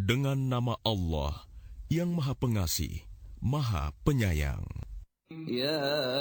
Dengan nama Allah yang Maha Pengasih, Maha Penyayang. Ya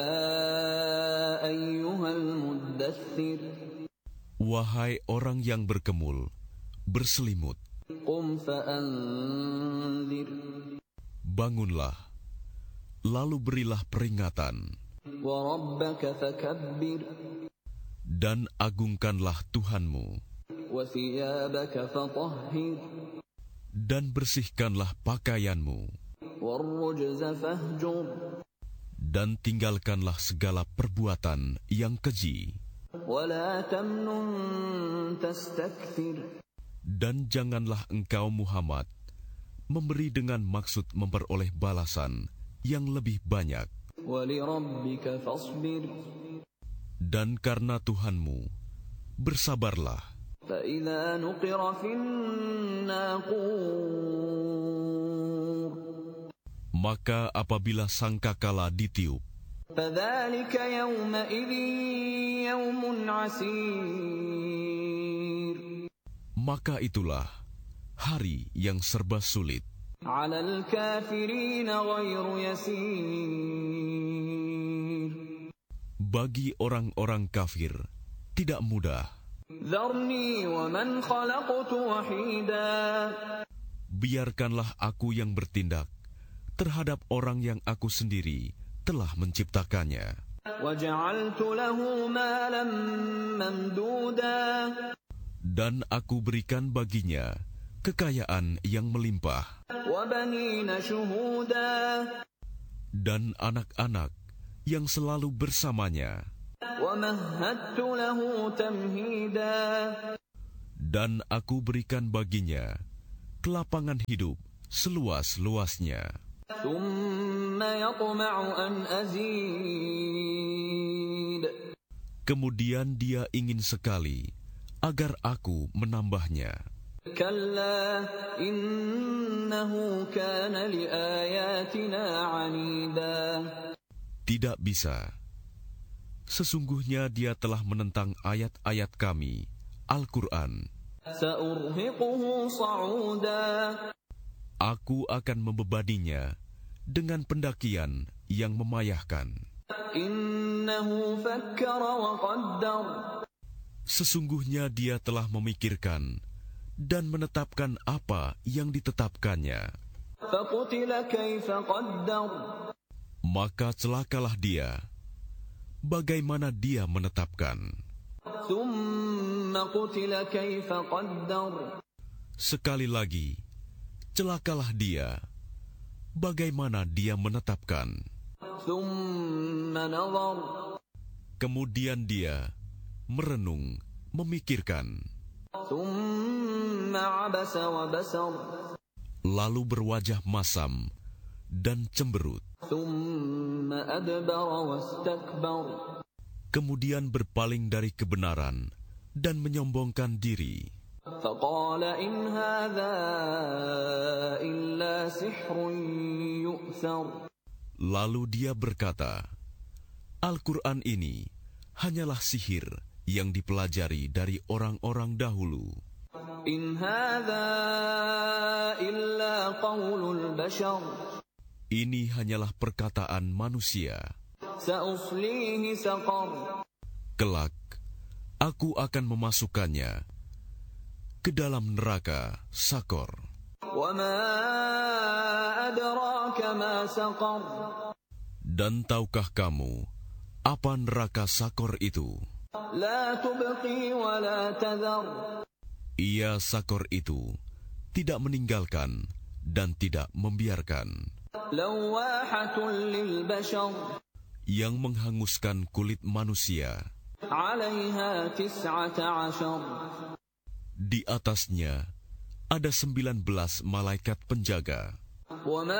ayyuhal muddaththir, Wahai orang yang berkemul, berselimut, qum fa'anzir, bangunlah, lalu berilah peringatan, wa rabbaka fakabbir, dan agungkanlah Tuhanmu, wa thiyabaka fatahhir, dan bersihkanlah pakaianmu, warrujza fahjur, dan tinggalkanlah segala perbuatan yang keji, wa la tamnun tastakthir, dan janganlah engkau Muhammad memberi dengan maksud memperoleh balasan yang lebih banyak. wa lirabbika fasbir, Dan karena Tuhanmu, bersabarlah. فإذا نقر في الناقور, Maka apabila sangkakala ditiup, فذلك يومئذ يوم عسير, maka itulah hari yang serba sulit. على الكافرين غير يسير. Bagi orang-orang kafir, tidak mudah. ذرني ومن خلقت وحيدا, Biarkanlah aku yang bertindak terhadap orang yang aku sendiri telah menciptakannya. وجعلت له مالا ممدودا, Dan aku berikan baginya kekayaan yang melimpah, وبنين شهودا, dan anak-anak yang selalu bersamanya. ومهدت له تمهيدا, Dan aku berikan baginya kelapangan hidup seluas-luasnya. ثم يطمع أن أزيد, Kemudian dia ingin sekali agar aku menambahnya. كلا إنه كان لآياتنا عنيدا. Tidak bisa. Sesungguhnya dia telah menentang ayat-ayat kami, Al-Quran. سأرهقه صعودا, Aku akan membebaninya dengan pendakian yang memayahkan. إنه فكر وقدر, Sesungguhnya dia telah memikirkan dan menetapkan apa yang ditetapkannya. فقتل كيف قدر, Maka celakalah dia, bagaimana dia menetapkan. ثم قتل كيف قدر, Sekali lagi, celakalah dia, bagaimana dia menetapkan. ثم نظر, Kemudian dia merenung, memikirkan, ثم عبس وبسر, lalu berwajah masam dan cemberut. ثم أدبر واستكبر, Kemudian berpaling dari kebenaran dan menyombongkan diri. فقال إن هذا إلا سحر يؤثر. Lalu dia berkata, Al-Quran ini hanyalah sihir yang dipelajari dari orang-orang dahulu. إن هذا إلا قول البشر. Ini hanyalah perkataan manusia. سأصليه سقر. Kelak, aku akan memasukkannya ke dalam neraka Sakor. وما أدراك ما سقر. Dan tahukah kamu apa neraka Sakor itu? لا تبقي ولا تذر. Ia Sakor itu tidak meninggalkan dan tidak membiarkan, لواحة للبشر. yang menghanguskan kulit manusia. عليها 19. Di atasnya ada 19 malaikat penjaga. وما